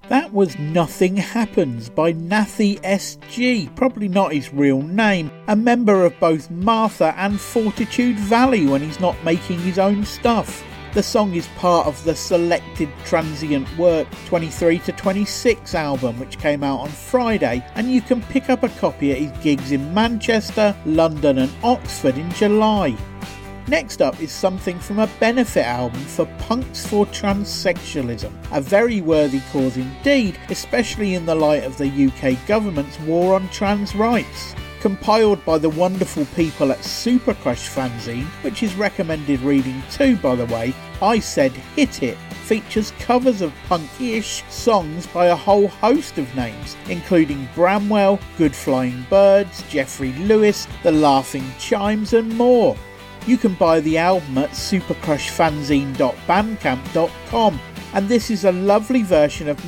That was Nothing Happens by Nathy SG, probably not his real name, a member of both Martha and Fortitude Valley when he's not making his own stuff. The song is part of the Selected Transient Work 23 to 26 album, which came out on Friday, and you can pick up a copy at his gigs in Manchester, London and Oxford in July. Next up is something from a benefit album for Punks for Transsexualism, a very worthy cause indeed, especially in the light of the UK government's war on trans rights. Compiled by the wonderful people at Supercrush fanzine, which is recommended reading too by the way, I Said Hit It features covers of punk-ish songs by a whole host of names, including Bramwell, Good Flying Birds, Jeffrey Lewis, The Laughing Chimes and more. You can buy the album at supercrushfanzine.bandcamp.com, and this is a lovely version of